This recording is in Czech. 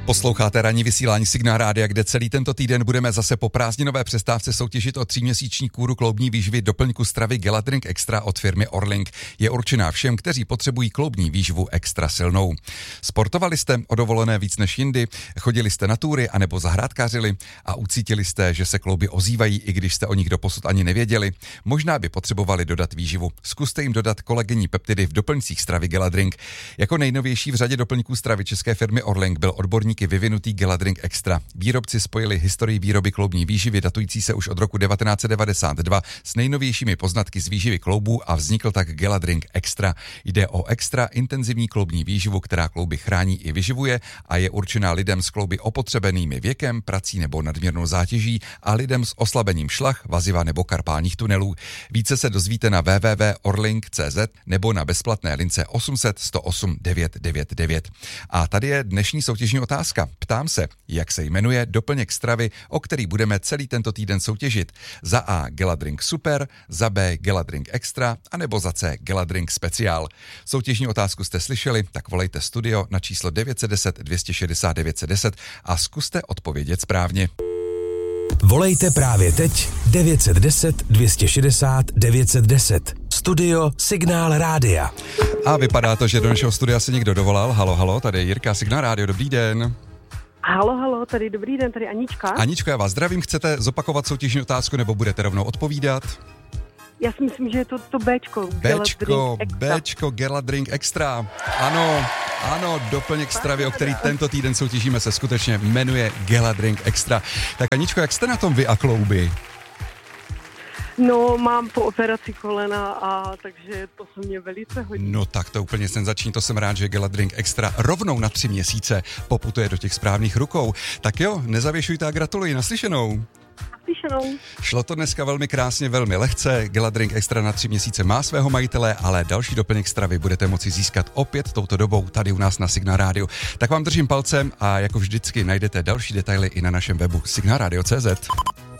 Posloucháte ranní vysílání Signál Rádia, kde celý tento týden budeme zase po prázdninové přestávce soutěžit o 3měsíční kůru kloubní výživy doplňku stravy Geladrink Extra od firmy Orling. Je určená všem, kteří potřebují kloubní výživu extra silnou. Sportovali jste o dovolené víc než jindy, chodili jste na túry anebo zahrádkařili a ucítili jste, že se klouby ozývají, i když jste o nich doposud ani nevěděli. Možná by potřebovali dodat výživu. Zkuste jim dodat kolagenní peptidy v doplňcích stravy Geladrink. Jako nejnovější v řadě doplňků stravy české firmy Orling byl odborníky vyvinutý Geladrink Extra. Výrobci spojili historii výroby kloubní výživy datující se už od roku 1992 s nejnovějšími poznatky z výživy kloubů a vznikl tak Geladrink Extra. Jde o extra intenzivní kloubní výživu, která klouby chrání i vyživuje a je určená lidem s klouby opotřebenými věkem, prací nebo nadměrnou zátěží a lidem s oslabením šlach, vaziva nebo karpálních tunelů. Více se dozvíte na www.orling.cz nebo na bezplatné lince 800 108 999. A tady je dnešní soutěžní otázka. Ptám se, jak se jmenuje doplněk stravy, o který budeme celý tento týden soutěžit. Za A Geladrink Super, za B Geladrink Extra, anebo za C Geladrink Speciál. Soutěžní otázku jste slyšeli, tak volejte studio na číslo 910 260 910 a zkuste odpovědět správně. Volejte právě teď 910 260 910. Studio Signál Rádia. A vypadá to, že do našeho studia se někdo dovolal. Halo, tady je Jirka, Signál Rádio, dobrý den. Halo, tady dobrý den, tady Anička. Aničko, já vás zdravím, chcete zopakovat soutěžní otázku nebo budete rovnou odpovídat? Já si myslím, že je to Bčko. Bčko, Geladrink Extra. Ano, doplněk stravy, o který tento týden soutěžíme, se skutečně jmenuje Geladrink Extra. Tak Aničko, jak jste na tom vy a klouby? No, mám po operaci kolena a takže to se mě velice hodí. No tak to úplně senzační, to jsem rád, že Geladrink Extra rovnou na 3 měsíce poputuje do těch správných rukou. Tak jo, nezavěšujte a gratuluji, naslyšenou. Šlo to dneska velmi krásně, velmi lehce. Geladrink Extra na 3 měsíce má svého majitele, ale další doplněk stravy budete moci získat opět touto dobou tady u nás na Signál Rádiu. Tak vám držím palcem a jako vždycky najdete další detaily i na našem webu signalradio.cz.